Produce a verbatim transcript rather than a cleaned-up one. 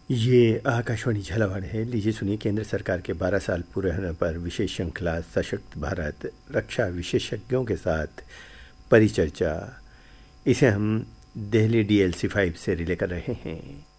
ये आकाशवाणी झालावाड़ है। लीजिए सुनिए, केंद्र सरकार के बारह साल पूरे होने पर विशेष श्रृंखला सशक्त भारत रक्षा विशेषज्ञों के साथ परिचर्चा। इसे हम Delhi D L C five से रिले कर रहे हैं।